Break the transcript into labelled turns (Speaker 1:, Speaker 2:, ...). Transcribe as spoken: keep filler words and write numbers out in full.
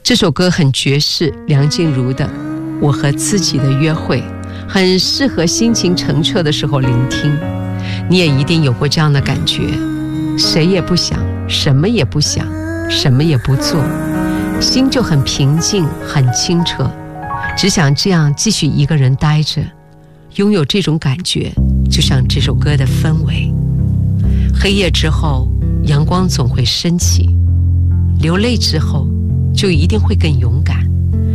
Speaker 1: 这首歌很爵士，梁静茹的《我和自己的约会》，很适合心情澄澈的时候聆听。你也一定有过这样的感觉，谁也不想，什么也不想，什么也不做，心就很平静，很清澈，只想这样继续一个人待着。拥有这种感觉，就像这首歌的氛围。黑夜之后，阳光总会升起，流泪之后就一定会更勇敢。